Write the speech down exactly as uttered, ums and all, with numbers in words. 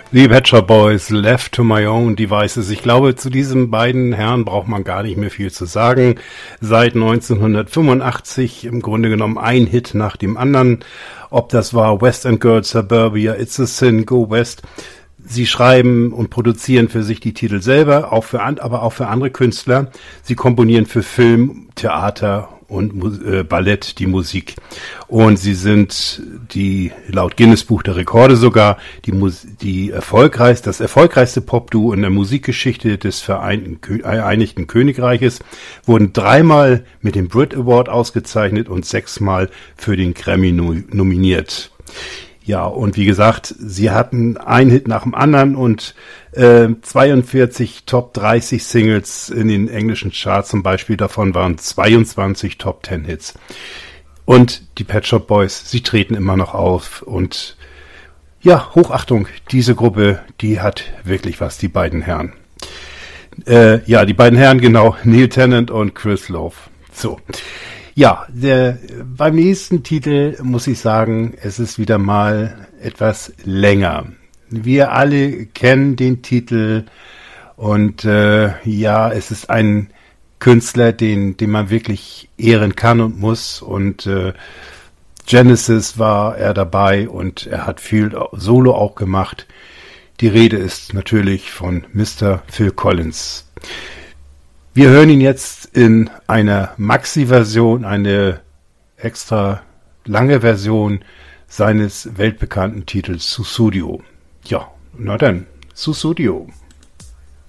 Die Pet Shop Boys, Left to My Own Devices. Ich glaube, zu diesen beiden Herren braucht man gar nicht mehr viel zu sagen. Seit neunzehnhundertfünfundachtzig im Grunde genommen ein Hit nach dem anderen. Ob das war West End Girl, Suburbia, It's a Sin, Go West. Sie schreiben und produzieren für sich die Titel selber, auch für, aber auch für andere Künstler. Sie komponieren für Film, Theater und äh, Ballett die Musik. Und sie sind die, laut Guinness Buch der Rekorde sogar, die, Mus die erfolgreichste, das erfolgreichste Popduo in der Musikgeschichte des Vereinten, Vereinigten Königreiches, wurden dreimal mit dem Brit Award ausgezeichnet und sechsmal für den Grammy nominiert. Ja, und wie gesagt, sie hatten einen Hit nach dem anderen und äh, zweiundvierzig Top dreißig Singles in den englischen Charts zum Beispiel. Davon waren zweiundzwanzig Top zehn Hits. Und die Pet Shop Boys, sie treten immer noch auf. Und ja, Hochachtung, diese Gruppe, die hat wirklich was, die beiden Herren. Äh, ja, die beiden Herren, genau, Neil Tennant und Chris Love. So. Ja, der, beim nächsten Titel muss ich sagen, es ist wieder mal etwas länger. Wir alle kennen den Titel und äh, ja, es ist ein Künstler, den, den man wirklich ehren kann und muss. Und äh, Genesis war er dabei und er hat viel Solo auch gemacht. Die Rede ist natürlich von Mister Phil Collins. Wir hören ihn jetzt in einer Maxi-Version, eine extra lange Version seines weltbekannten Titels Sussudio. Ja, na dann, Sussudio.